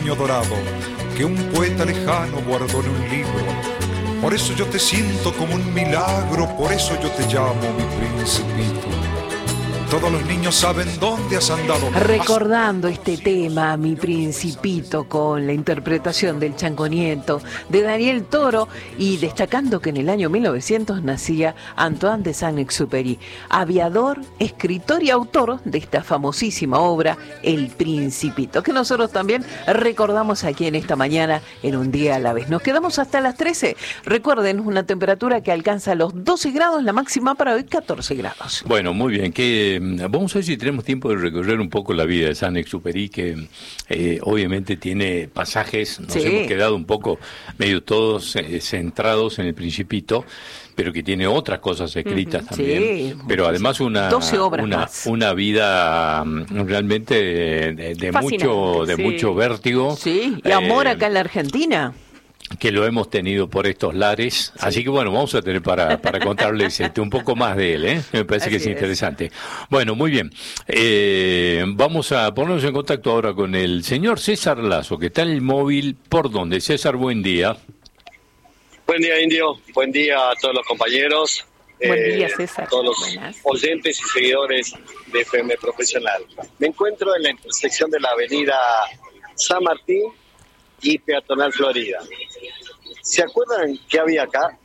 sueño dorado que un poeta lejano guardó en un libro. Por eso yo te siento como un milagro, por eso yo te llamo mi principito. Todos los niños saben dónde has andado. Recordando este tema, Mi Principito, con la interpretación del Chango Nieto, de Daniel Toro, y destacando que en el año 1900 nacía Antoine de Saint-Exupéry, aviador, escritor y autor de esta famosísima obra, El Principito, que nosotros también recordamos aquí en esta mañana, en Un Día a la Vez. Nos quedamos hasta las 13. Recuerden, una temperatura que alcanza los 12 grados, la máxima para hoy 14 grados. Bueno, muy bien, vamos a ver si tenemos tiempo de recorrer un poco la vida de Saint-Exupéry, que obviamente tiene pasajes, nos hemos quedado un poco medio todos centrados en El Principito, pero que tiene otras cosas escritas también, pero además una vida realmente de mucho vértigo. Sí, y amor acá en la Argentina. Que lo hemos tenido por estos lares, así que bueno, vamos a tener para contarles un poco más de él, me parece así que es interesante. Bueno, muy bien, vamos a ponernos en contacto ahora con el señor César Lazo, que está en el móvil. ¿Por dónde? César, buen día. Buen día, Indio, buen día a todos los compañeros, buen día, César. A todos los oyentes y seguidores de FM Profesional. Me encuentro en la intersección de la avenida San Martín y Peatonal Florida. ¿Se acuerdan qué había acá?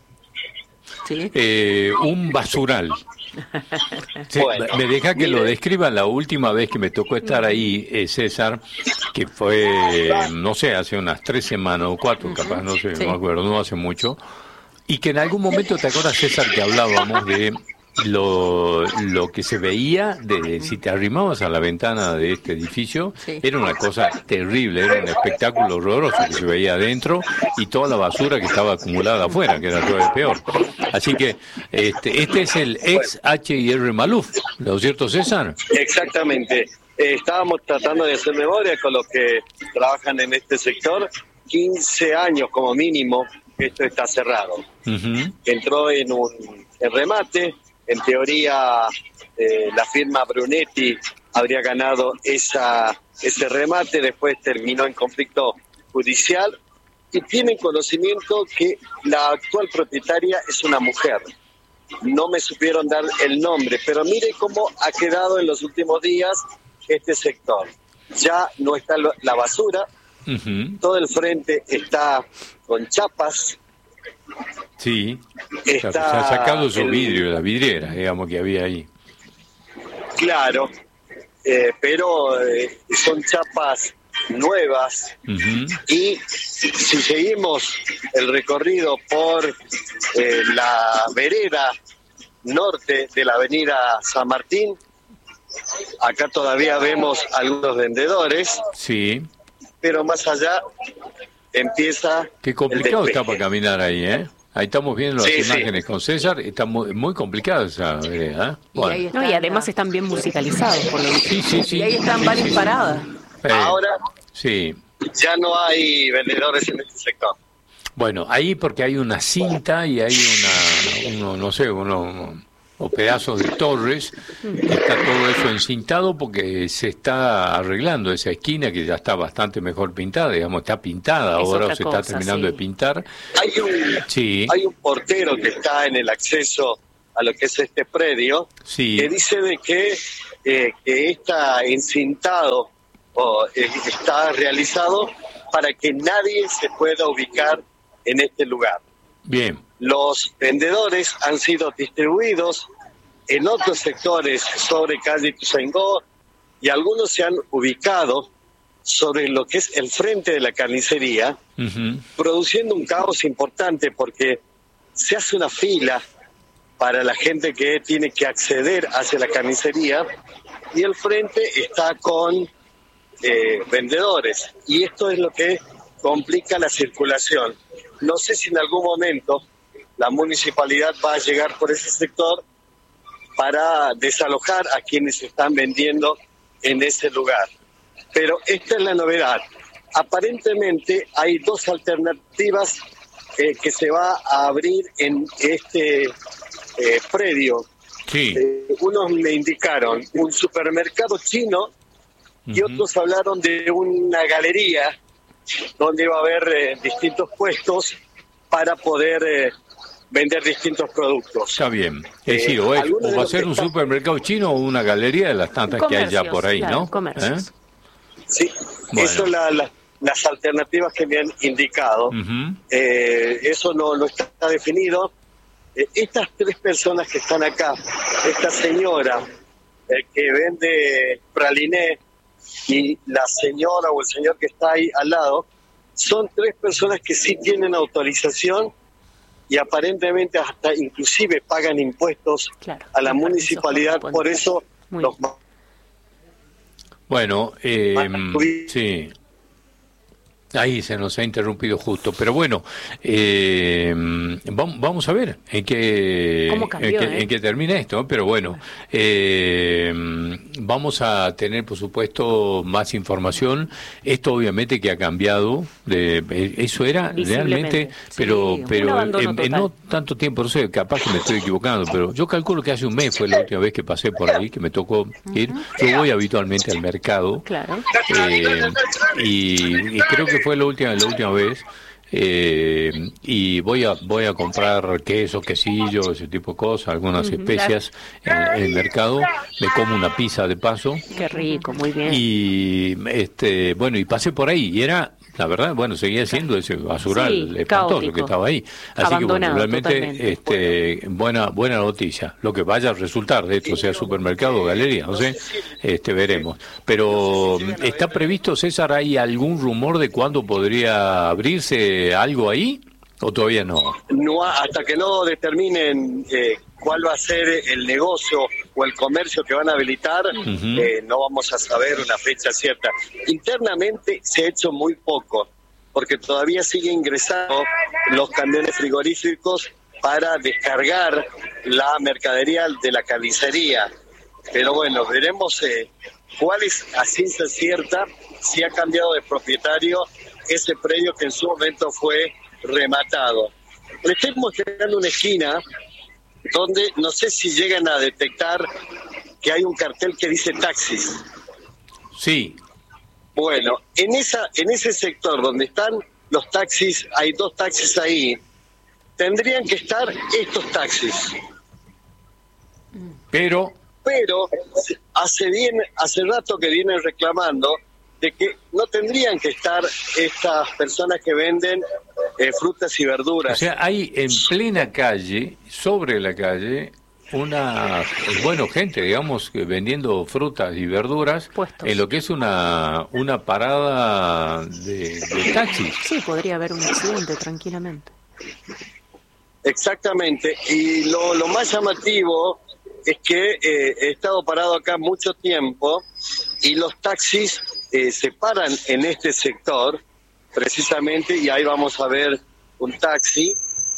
Sí. Un basural. Sí, bueno, me deja que lo describa. La última vez que me tocó estar ahí, César, que fue, no sé, hace unas 3 semanas o 4, capaz, no sé, no me acuerdo, no hace mucho, y que en algún momento, ¿te acuerdas, César, que hablábamos de lo que se veía si te arrimabas a la ventana de este edificio? Era una cosa terrible, era un espectáculo horroroso que se veía adentro, y toda la basura que estaba acumulada afuera, que era todavía peor. Así que este es el ex H&R Maluf, ¿no es cierto, César? Exactamente. Estábamos tratando de hacer memoria con los que trabajan en este sector. 15 años como mínimo esto está cerrado. Entró en remate. En teoría, la firma Brunetti habría ganado ese remate, después terminó en conflicto judicial, y tienen conocimiento que la actual propietaria es una mujer. No me supieron dar el nombre, pero mire cómo ha quedado en los últimos días este sector. Ya no está la basura, todo el frente está con chapas. Sí, se ha sacado su vidrio, la vidriera, digamos, que había ahí. Claro, pero son chapas nuevas, y si seguimos el recorrido por la vereda norte de la avenida San Martín, acá todavía vemos algunos vendedores, pero más allá empieza. Qué complicado está para caminar ahí, Ahí estamos viendo las imágenes con César, está muy complicada esa vereda, Bueno. Y además están bien musicalizados, por lo que y ahí están varias paradas. Ahora ya no hay vendedores en este sector. Bueno, ahí porque hay una cinta y hay o pedazos de torres, está todo eso encintado porque se está arreglando esa esquina que ya está bastante mejor pintada, digamos, está pintada ahora, o se está terminando de pintar. Hay un portero que está en el acceso a lo que es este predio, que dice de que está encintado está realizado para que nadie se pueda ubicar en este lugar. Bien. Los vendedores han sido distribuidos en otros sectores sobre calle Ituzaingó, y algunos se han ubicado sobre lo que es el frente de la carnicería, produciendo un caos importante porque se hace una fila para la gente que tiene que acceder hacia la carnicería, y el frente está con vendedores, y esto es lo que complica la circulación. No sé si en algún momento la municipalidad va a llegar por ese sector para desalojar a quienes están vendiendo en ese lugar. Pero esta es la novedad. Aparentemente hay 2 alternativas que se va a abrir en este predio. Unos me indicaron un supermercado chino y otros hablaron de una galería donde va a haber distintos puestos para poder vender distintos productos. Está bien. Es decir, o va a ser un supermercado chino o una galería de las tantas que hay ya por ahí, claro, ¿no? Comercios. Sí, Bueno. eso las alternativas que me han indicado. Eso no está definido. Estas 3 personas que están acá, esta señora que vende praliné y la señora o el señor que está ahí al lado, son 3 personas que sí tienen autorización y aparentemente hasta inclusive pagan impuestos a la municipalidad, por eso los... Bueno, sí. Ahí se nos ha interrumpido justo, pero bueno, vamos a ver en qué termina esto, pero bueno, vamos a tener por supuesto más información. Esto obviamente que ha cambiado, eso era realmente, pero en no tanto tiempo, no sé, capaz que me estoy equivocando, pero yo calculo que hace un mes fue la última vez que pasé por ahí, que me tocó ir. Yo voy habitualmente al mercado, y creo que fue la última vez, y voy a comprar queso, quesillo, ese tipo de cosas, algunas especias en el mercado. Me como una pizza de paso. Qué rico, muy bien. Y bueno, y pasé por ahí y era, la verdad, bueno, seguía siendo ese basural espantoso que estaba ahí. Así que bueno, realmente buena noticia. Lo que vaya a resultar de esto, sea supermercado o galería, no sé, veremos. Pero ¿está previsto, César, hay algún rumor de cuándo podría abrirse algo ahí o todavía no? No, hasta que no determinen cuál va a ser el negocio o el comercio que van a habilitar, no vamos a saber una fecha cierta. Internamente se ha hecho muy poco, porque todavía sigue ingresando los camiones frigoríficos para descargar la mercadería de la carnicería. Pero bueno, veremos cuál es a ciencia cierta si ha cambiado de propietario ese predio que en su momento fue rematado. Le estoy mostrando una esquina donde no sé si llegan a detectar que hay un cartel que dice taxis. Sí. Bueno, en ese sector donde están los taxis, hay 2 taxis ahí, tendrían que estar estos taxis. Pero hace rato que vienen reclamando de que no tendrían que estar estas personas que venden frutas y verduras. O sea, hay en plena calle, sobre la calle, gente, digamos, vendiendo frutas y verduras puestos en lo que es una parada de taxis. Sí, podría haber un accidente tranquilamente. Exactamente, y lo más llamativo es que he estado parado acá mucho tiempo y los taxis se paran en este sector precisamente, y ahí vamos a ver un taxi,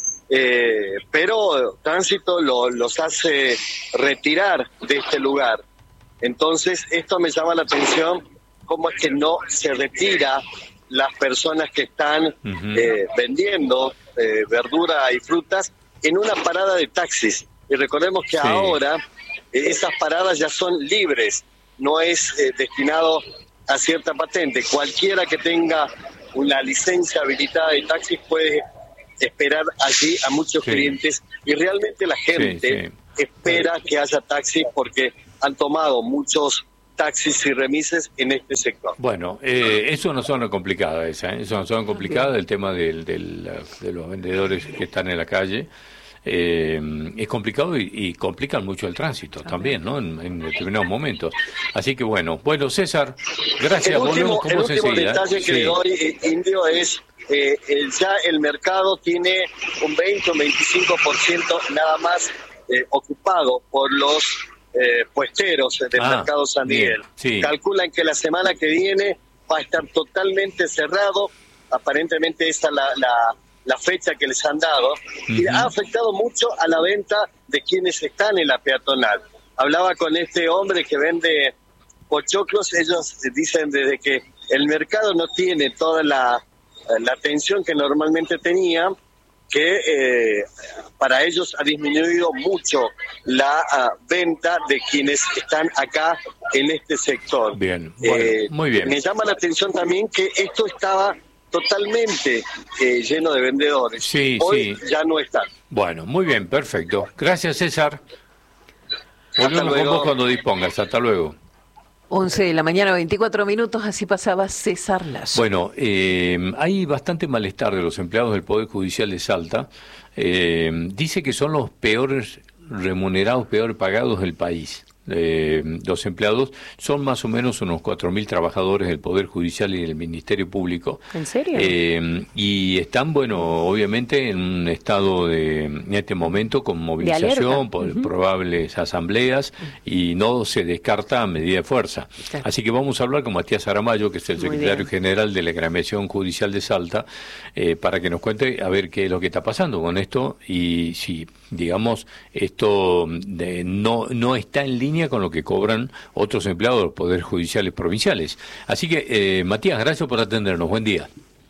pero tránsito los hace retirar de este lugar. Entonces esto me llama la atención, cómo es que no se retira las personas que están vendiendo verdura y frutas en una parada de taxis. Y recordemos que ahora esas paradas ya son libres, no es destinado a cierta patente. Cualquiera que tenga una licencia habilitada de taxis puede esperar allí a muchos clientes, y realmente la gente espera que haya taxis porque han tomado muchos taxis y remises en este sector. Bueno, eso no es una zona complicada es una zona complicada el tema de los vendedores que están en la calle. Es complicado y complican mucho el tránsito también, ¿no? En determinados momentos. Así que bueno, César, gracias. El último detalle que le doy, Indio, es ya el mercado tiene un 20 o 25% nada más ocupado por los puesteros del mercado San Miguel. Calculan que la semana que viene va a estar totalmente cerrado. Aparentemente esa es la fecha que les han dado, y ha afectado mucho a la venta de quienes están en la peatonal. Hablaba con este hombre que vende pochoclos. Ellos dicen desde que el mercado no tiene toda la atención que normalmente tenía, que para ellos ha disminuido mucho la venta de quienes están acá en este sector. Bien, bueno, muy bien. Me llama la atención también que esto estaba totalmente lleno de vendedores. Sí, hoy ya no está. Bueno, muy bien, perfecto. Gracias, César. Volvemos con vos cuando dispongas. Hasta luego. 11 de la mañana, 24 minutos, así pasaba César Lazo. Bueno, hay bastante malestar de los empleados del Poder Judicial de Salta. Dice que son los peores remunerados, peor pagados del país. Los empleados son más o menos unos 4.000 trabajadores del Poder Judicial y del Ministerio Público. ¿En serio? Y están, bueno, obviamente en un estado en este momento con movilización por probables asambleas y no se descarta medida de fuerza. Sí. Así que vamos a hablar con Matías Aramayo, que es el secretario general de la Agremiación Judicial de Salta, para que nos cuente a ver qué es lo que está pasando con esto y si, digamos, esto no está en línea con lo que cobran otros empleados de los poderes judiciales provinciales. Así que, Matías, gracias por atendernos. Buen día.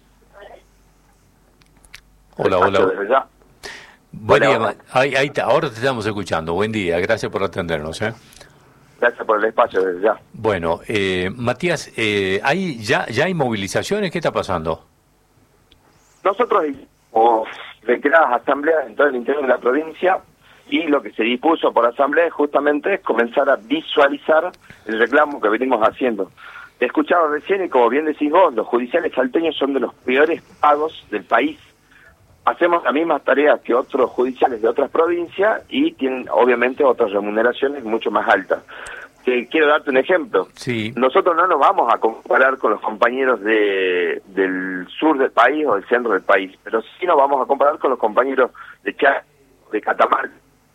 Hola. Buen día. Ahí está. Ahora te estamos escuchando. Buen día. Gracias por atendernos. Gracias por el espacio desde ya. Bueno, Matías, ¿ya hay movilizaciones? ¿Qué está pasando? Nosotros hicimos reiteradas asambleas en todo el interior de la provincia. Y lo que se dispuso por asamblea es justamente comenzar a visualizar el reclamo que venimos haciendo. Te escuchaba recién y como bien decís vos, los judiciales salteños son de los peores pagos del país. Hacemos las mismas tareas que otros judiciales de otras provincias y tienen obviamente otras remuneraciones mucho más altas. Quiero darte un ejemplo. Sí. Nosotros no nos vamos a comparar con los compañeros del sur del país o del centro del país, pero sí nos vamos a comparar con los compañeros de Chaco, de Catamarca.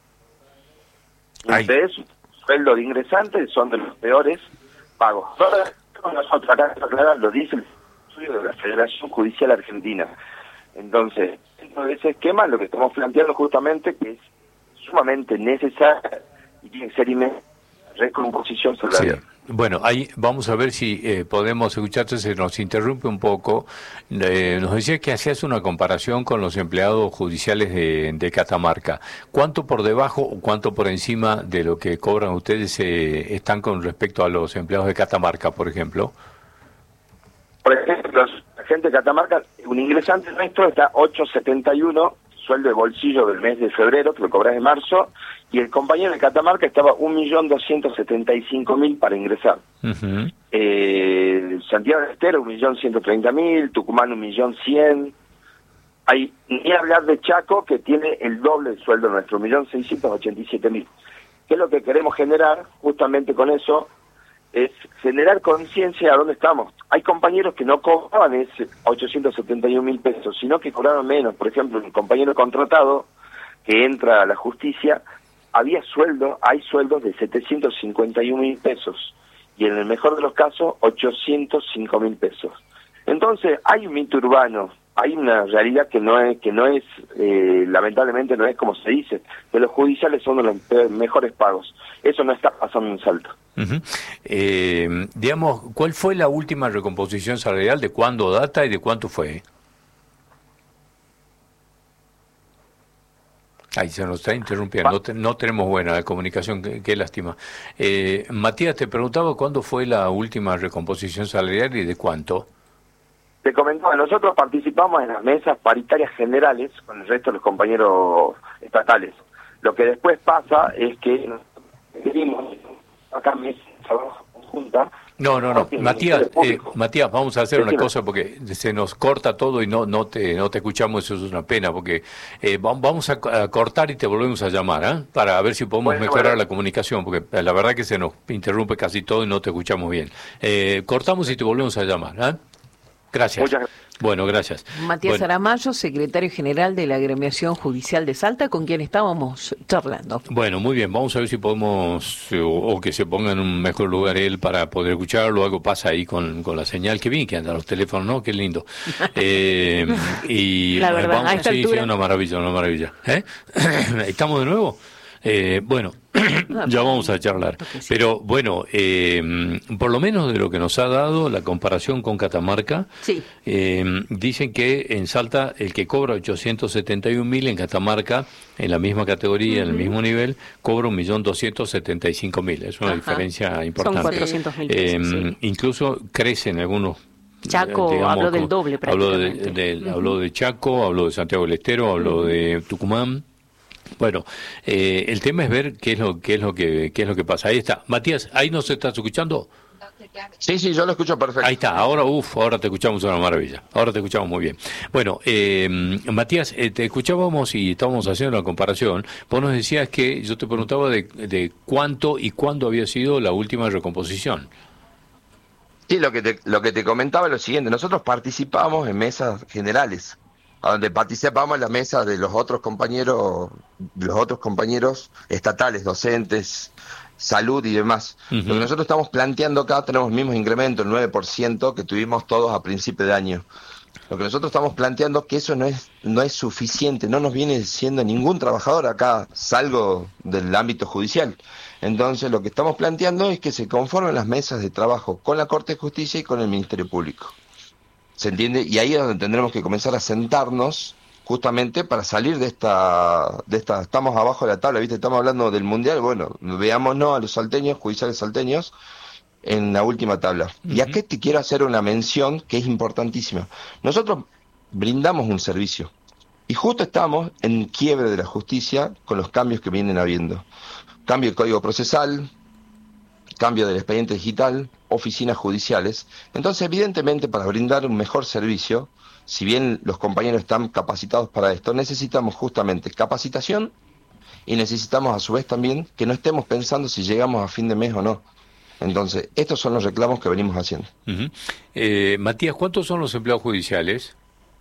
Ustedes, sueldo de ingresantes, son de los peores pagos. Nosotros acá, lo dice el estudio de la Federación Judicial Argentina. Entonces, dentro de ese esquema, lo que estamos planteando justamente que es sumamente necesario y tiene que ser inmediata recomposición salarial. Sí. Bueno, ahí vamos a ver si podemos escucharte, se nos interrumpe un poco. Nos decía que hacías una comparación con los empleados judiciales de Catamarca. ¿Cuánto por debajo o cuánto por encima de lo que cobran ustedes están con respecto a los empleados de Catamarca, por ejemplo? Por ejemplo, la gente de Catamarca, un ingresante nuestro está 8.71, sueldo de bolsillo del mes de febrero, que lo cobras en marzo, y el compañero de Catamarca estaba 1.275.000 para ingresar. Uh-huh. Santiago del Estero 1.130.000, Tucumán 1.100.000. Hay ni hablar de Chaco, que tiene el doble del sueldo nuestro, 1.687.000. ¿Qué es lo que queremos generar justamente con eso? Es generar conciencia a dónde estamos. Hay compañeros que no cobraban ese 871.000 pesos, sino que cobraron menos. Por ejemplo, un compañero contratado que entra a la justicia, hay sueldos de 751.000 pesos, y en el mejor de los casos, 805.000 pesos. Entonces, hay un mito urbano, hay una realidad que no es lamentablemente no es como se dice, que los judiciales son de los mejores pagos. Eso no está pasando en Salta. Uh-huh. Digamos, ¿cuál fue la última recomposición salarial? ¿De cuándo data y de cuánto fue? Ahí se nos está interrumpiendo, no tenemos buena comunicación, qué lástima. Matías, te preguntaba cuándo fue la última recomposición salarial y de cuánto. Te comentaba, nosotros participamos en las mesas paritarias generales con el resto de los compañeros estatales. Lo que después pasa es que pedimos acá mesas de trabajo conjunta. No. Matías, vamos a hacer una cosa porque se nos corta todo y no te escuchamos, eso es una pena, porque vamos a cortar y te volvemos a llamar, para ver si podemos mejorar la comunicación, porque la verdad que se nos interrumpe casi todo y no te escuchamos bien. Cortamos y te volvemos a llamar, Gracias. Muchas gracias. Bueno, gracias. Matías Aramayo, secretario general de la Agremiación Judicial de Salta, con quien estábamos charlando. Bueno, muy bien, vamos a ver si podemos, o que se ponga en un mejor lugar él para poder escucharlo. Algo pasa ahí con la señal, que bien que andan los teléfonos, ¿no? Qué lindo. Y la verdad, vamos, sí, una maravilla. ¿Estamos de nuevo? Bueno, Ya vamos a charlar. Sí. Pero bueno, por lo menos de lo que nos ha dado la comparación con Catamarca, Sí. dicen que en Salta el que cobra 871.000, en Catamarca, en la misma categoría, en el mismo nivel, cobra 1.275.000. Es una diferencia importante. Son 400.000 pesos, sí. Incluso crece en algunos... Chaco habló del doble prácticamente. Habló de Chaco, habló de Santiago del Estero, habló de Tucumán. Bueno, el tema es ver qué es lo que pasa. Ahí está. Matías, ¿ahí nos estás escuchando? Sí, yo lo escucho perfecto. Ahí está. Ahora te escuchamos una maravilla. Ahora te escuchamos muy bien. Bueno, Matías, te escuchábamos y estábamos haciendo la comparación. Vos nos decías que yo te preguntaba de cuánto y cuándo había sido la última recomposición. Sí, lo que te comentaba es lo siguiente. Nosotros participamos en mesas generales, a donde participamos en la mesa de los otros compañeros estatales, docentes, salud y demás. Uh-huh. Lo que nosotros estamos planteando acá, tenemos el mismo incremento, el 9%, que tuvimos todos a principio de año. Lo que nosotros estamos planteando es que eso no es suficiente, no nos viene siendo ningún trabajador acá, salgo del ámbito judicial. Entonces lo que estamos planteando es que se conformen las mesas de trabajo con la Corte de Justicia y con el Ministerio Público. ¿Se entiende? Y ahí es donde tendremos que comenzar a sentarnos justamente para salir de esta estamos abajo de la tabla, ¿viste? Estamos hablando del Mundial, bueno, veámonos a los salteños, judiciales salteños, en la última tabla. Uh-huh. Y aquí te quiero hacer una mención que es importantísima. Nosotros brindamos un servicio y justo estamos en quiebre de la justicia con los cambios que vienen habiendo. Cambio del Código Procesal, cambio del expediente digital, oficinas judiciales. Entonces, evidentemente, para brindar un mejor servicio, si bien los compañeros están capacitados para esto, necesitamos justamente capacitación y necesitamos a su vez también que no estemos pensando si llegamos a fin de mes o no. Entonces, estos son los reclamos que venimos haciendo. Uh-huh. Matías, ¿cuántos son los empleados judiciales?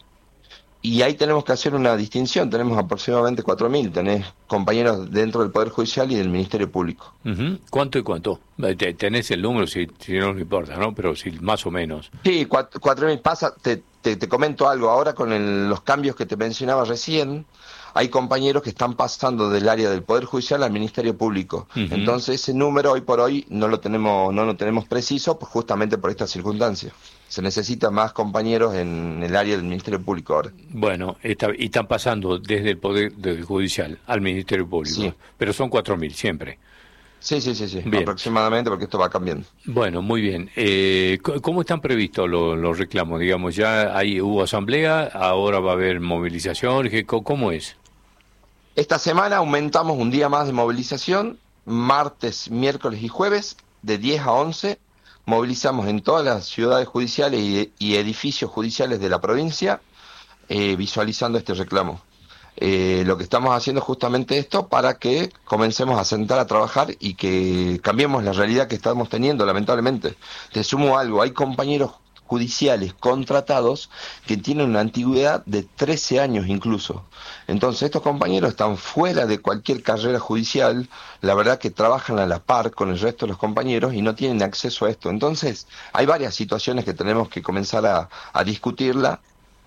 Y ahí tenemos que hacer una distinción. Tenemos aproximadamente 4.000. Tenés compañeros dentro del Poder Judicial y del Ministerio Público. Uh-huh. ¿Cuánto y cuánto? Tenés el número, si no importa, ¿no? Pero si más o menos. Sí, 4.000. Pasa, te comento algo. Ahora con los cambios que te mencionaba recién, hay compañeros que están pasando del área del Poder Judicial al Ministerio Público. Uh-huh. Entonces ese número hoy por hoy no lo tenemos preciso, pues justamente por esta circunstancia. Se necesita más compañeros en el área del Ministerio Público ahora. Bueno, y están pasando desde el Poder Judicial al Ministerio Público, sí. Pero son 4.000 siempre. Sí, aproximadamente, porque esto va cambiando. Bueno, muy bien. ¿Cómo están previstos los reclamos? Digamos, ya hubo asamblea, ahora va a haber movilización, ¿cómo es? Esta semana aumentamos un día más de movilización, martes, miércoles y jueves, de 10 a 11, movilizamos en todas las ciudades judiciales y edificios judiciales de la provincia, visualizando este reclamo. Lo que estamos haciendo es justamente esto para que comencemos a sentar a trabajar y que cambiemos la realidad que estamos teniendo, lamentablemente. Te sumo algo, hay compañeros judiciales contratados que tienen una antigüedad de 13 años incluso. Entonces estos compañeros están fuera de cualquier carrera judicial, la verdad que trabajan a la par con el resto de los compañeros y no tienen acceso a esto. Entonces hay varias situaciones que tenemos que comenzar a discutirla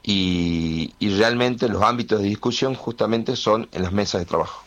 y realmente los ámbitos de discusión justamente son en las mesas de trabajo.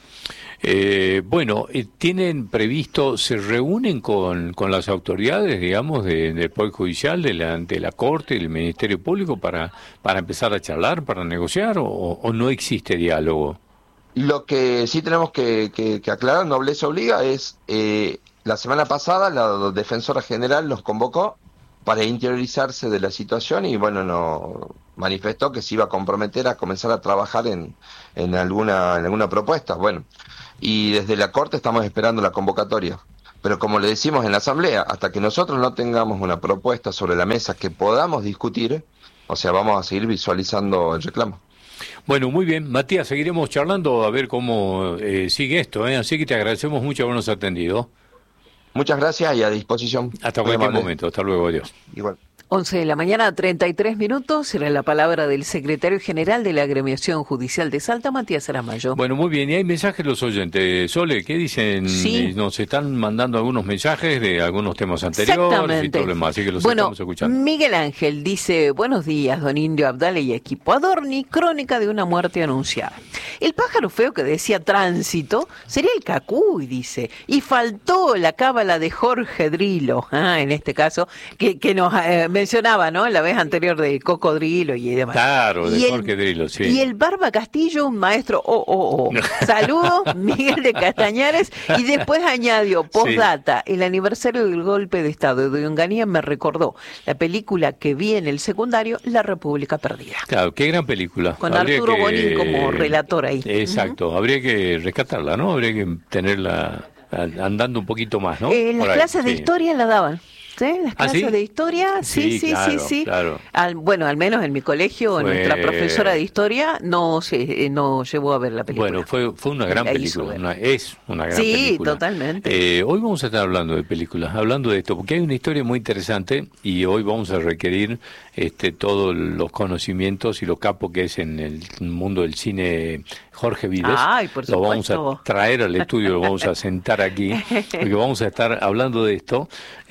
¿Tienen previsto, se reúnen con las autoridades, digamos, del Poder Judicial, de la Corte, del Ministerio Público, para empezar a charlar, para negociar, o no existe diálogo? Lo que sí tenemos que aclarar, nobleza obliga, es la semana pasada la Defensora General nos convocó para interiorizarse de la situación y bueno, nos manifestó que se iba a comprometer a comenzar a trabajar en alguna propuesta. Bueno, y desde la Corte estamos esperando la convocatoria. Pero como le decimos en la Asamblea, hasta que nosotros no tengamos una propuesta sobre la mesa que podamos discutir, o sea, vamos a seguir visualizando el reclamo. Bueno, muy bien. Matías, seguiremos charlando a ver cómo sigue esto, ¿eh? Así que te agradecemos mucho habernos atendido. Muchas gracias y a disposición. Hasta cualquier momento. Hasta luego. Adiós. Igual. 11 de la mañana, 33 minutos, será la palabra del secretario general de la Agremiación Judicial de Salta, Matías Aramayo. Bueno, muy bien, y hay mensajes de los oyentes. Sole, ¿qué dicen? Sí. Nos están mandando algunos mensajes de algunos temas anteriores. Exactamente. Y todo lo demás, así que los estamos escuchando. Miguel Ángel dice, buenos días, don Indio Abdala y equipo. Adorni, crónica de una muerte anunciada. El pájaro feo que decía tránsito sería el cacuy, dice. Y faltó la cábala de Jorge Drilo, en este caso, que nos mencionaba, ¿no? La vez anterior de Cocodrilo y demás. Claro, de Jorge Drilo, sí. Y el Barba Castillo, un maestro, Saludos, Miguel de Castañares. Y después añadió, postdata, el aniversario del golpe de Estado de Onganía me recordó la película que vi en el secundario, La República Perdida. Claro, qué gran película. Con Arturo Bonín como relator ahí. Exacto, habría que rescatarla, ¿no? Habría que tenerla andando un poquito más, ¿no? Las clases de historia la daban. ¿Sí? Las clases de historia, sí. Claro. Al menos en mi colegio, nuestra profesora de historia no llevó a ver la película. Bueno, fue una gran película, es una gran película. Sí, totalmente. Hoy vamos a estar hablando de películas, hablando de esto, porque hay una historia muy interesante y hoy vamos a requerir todos los conocimientos y lo capo que es en el mundo del cine Jorge Vides. Lo vamos a traer al estudio, lo vamos a sentar aquí, porque vamos a estar hablando de esto.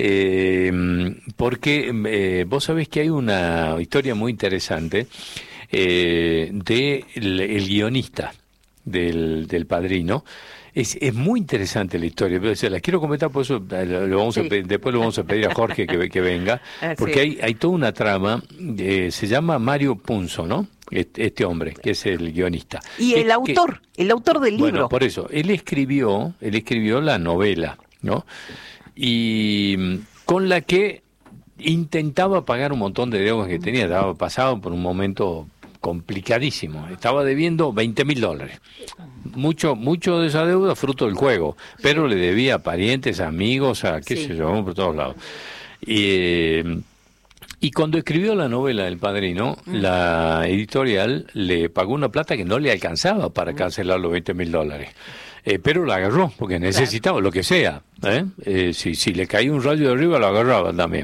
Porque vos sabés que hay una historia muy interesante de el guionista del Padrino. Es muy interesante la historia, pero se la quiero comentar, por eso después lo vamos a pedir a Jorge que venga, porque hay toda una trama, se llama Mario Punzo, ¿no? Este hombre, que es el guionista. Y el autor del libro. Bueno, por eso, él escribió la novela, ¿no? Y con la que intentaba pagar un montón de deudas que tenía, estaba pasado por un momento complicadísimo, estaba debiendo $20,000, mucho de esa deuda fruto del juego, pero le debía a parientes, amigos, a qué sé yo, por todos lados. Y cuando escribió la novela del Padrino, la editorial le pagó una plata que no le alcanzaba para cancelar los $20,000. Pero la agarró, porque necesitaba lo que sea. Si le caía un rayo de arriba, lo agarraba también.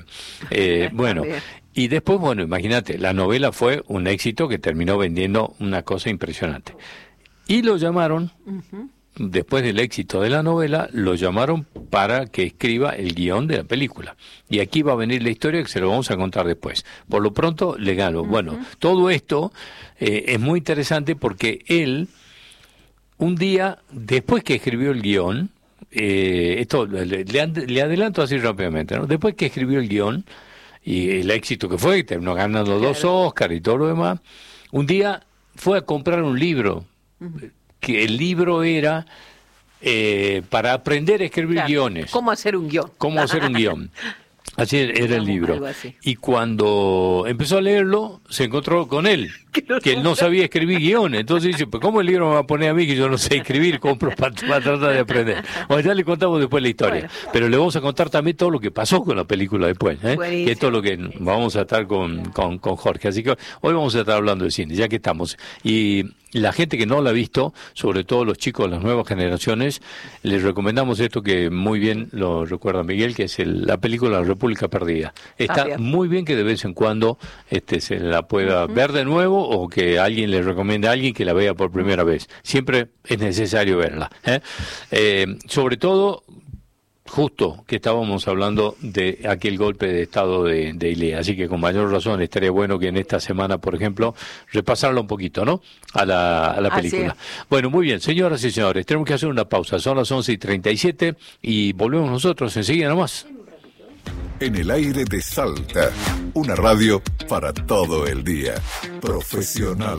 Y después, imagínate, la novela fue un éxito que terminó vendiendo una cosa impresionante. Y lo llamaron, después del éxito de la novela, lo llamaron para que escriba el guión de la película. Y aquí va a venir la historia que se lo vamos a contar después. Por lo pronto, le ganó. Bueno, todo esto es muy interesante porque él, un día, después que escribió el guión, esto le adelanto así rápidamente, ¿no? Después que escribió el guión, y el éxito que fue, terminó ganando 2 Oscars y todo lo demás, un día fue a comprar un libro, que el libro era para aprender a escribir guiones. ¿Cómo hacer un guión? Así era el libro. Y cuando empezó a leerlo, se encontró con él, que él no sabía escribir guiones. Entonces dice, pues ¿cómo el libro me va a poner a mí que yo no sé escribir? Compro para tratar de aprender. Bueno, ya le contamos después la historia. Pero le vamos a contar también todo lo que pasó con la película después. Que esto es lo que vamos a estar con Jorge. Así que hoy vamos a estar hablando de cine, ya que estamos. Y la gente que no la ha visto, sobre todo los chicos de las nuevas generaciones, les recomendamos esto que muy bien lo recuerda Miguel, que es la película La República Perdida. Está muy bien que de vez en cuando se la pueda ver de nuevo o que alguien le recomiende a alguien que la vea por primera vez. Siempre es necesario verla. Sobre todo, justo que estábamos hablando de aquel golpe de Estado de Ilea, así que con mayor razón estaría bueno que en esta semana, por ejemplo, repasarla un poquito, ¿no? A la película. Bueno, muy bien, señoras y señores, tenemos que hacer una pausa, son las 11:37 y volvemos nosotros enseguida nomás. En el aire de Salta, una radio para todo el día. Profesional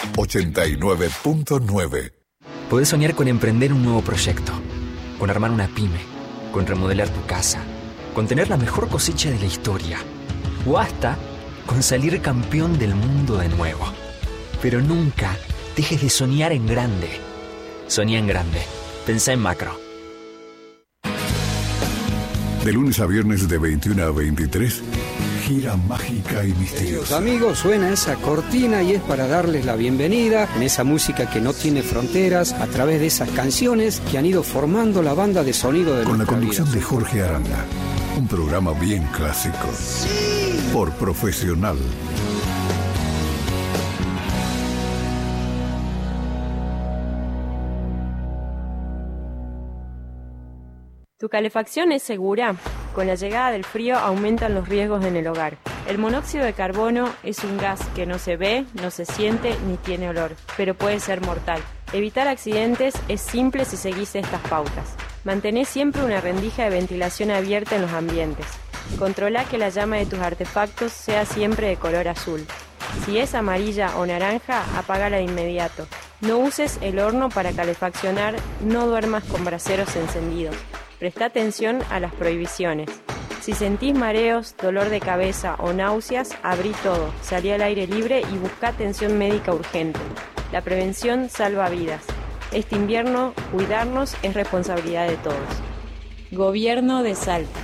89.9. Podés soñar con emprender un nuevo proyecto, con armar una pyme, con remodelar tu casa, con tener la mejor cosecha de la historia, o hasta con salir campeón del mundo de nuevo. Pero nunca dejes de soñar en grande. Soñá en grande. Pensá en macro. De lunes a viernes de 21 a 23, gira mágica y misteriosa. Amigos, suena esa cortina y es para darles la bienvenida en esa música que no tiene fronteras, a través de esas canciones que han ido formando la banda de sonido de con la conducción vida. De Jorge Aranda, un programa bien clásico, por Profesional. ¿Tu calefacción es segura? Con la llegada del frío aumentan los riesgos en el hogar. El monóxido de carbono es un gas que no se ve, no se siente ni tiene olor, pero puede ser mortal. Evitar accidentes es simple si seguís estas pautas. Mantené siempre una rendija de ventilación abierta en los ambientes. Controla que la llama de tus artefactos sea siempre de color azul. Si es amarilla o naranja, apágala de inmediato. No uses el horno para calefaccionar, no duermas con braseros encendidos. Presta atención a las prohibiciones. Si sentís mareos, dolor de cabeza o náuseas, abrí todo, salí al aire libre y busca atención médica urgente. La prevención salva vidas. Este invierno, cuidarnos es responsabilidad de todos. Gobierno de Salta.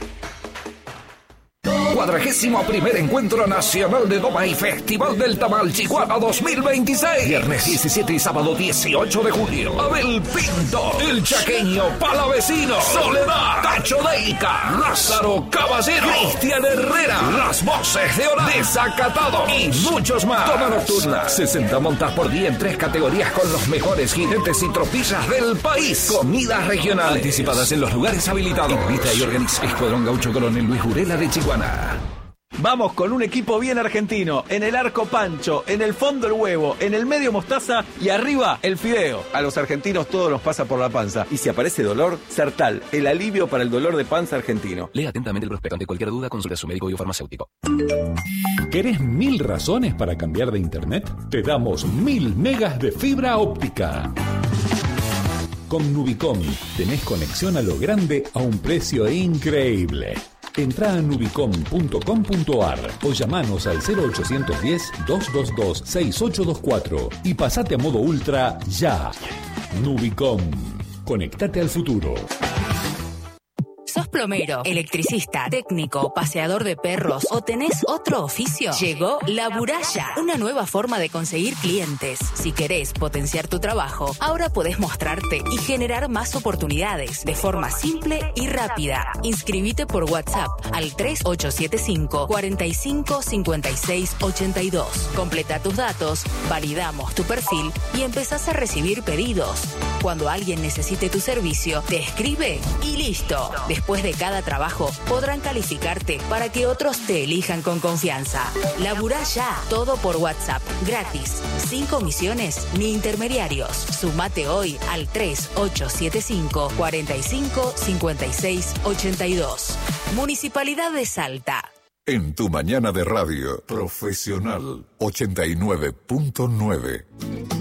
41º Encuentro Nacional de Doma y Festival del Tamal Chihuahua 2026. Viernes 17 y sábado 18 de julio. Abel Pinto, El Chaqueño, Palavecino, Soledad, Tacho Deica, Lázaro Caballero, Cristian Herrera, Las Voces de Hora, Desacatado y muchos más. Toma nocturna, 60 montas por día en 3 categorías con los mejores jinetes y tropillas del país. Comidas regionales anticipadas en los lugares habilitados. Invita y organiza Escuadrón Gaucho Coronel Luis Urela de Chihuahua. Vamos con un equipo bien argentino. En el arco Pancho, en el fondo el huevo, en el medio mostaza y arriba el fideo. A los argentinos todo nos pasa por la panza. Y si aparece dolor, Sertal, el alivio para el dolor de panza argentino. Lea atentamente el prospecto. Ante cualquier duda, consulte a su médico biofarmacéutico. ¿Querés 1000 razones para cambiar de internet? Te damos 1000 megas de fibra óptica. Con Nubicom tenés conexión a lo grande a un precio increíble. Entrá a nubicom.com.ar o llamanos al 0810-222-6824 y pasate a modo ultra ya. Nubicom. Conectate al futuro. ¿Sos plomero, electricista, técnico, paseador de perros o tenés otro oficio? Llegó La Buralla, una nueva forma de conseguir clientes. Si querés potenciar tu trabajo, ahora podés mostrarte y generar más oportunidades de forma simple y rápida. Inscribite por WhatsApp al 3875 45 56 82. Completa tus datos, validamos tu perfil y empezás a recibir pedidos. Cuando alguien necesite tu servicio, te escribe y listo. Después de cada trabajo, podrán calificarte para que otros te elijan con confianza. Laburá ya, todo por WhatsApp, gratis, sin comisiones ni intermediarios. Sumate hoy al 3875 45 56 82. Municipalidad de Salta. En tu mañana de radio, Profesional 89.9.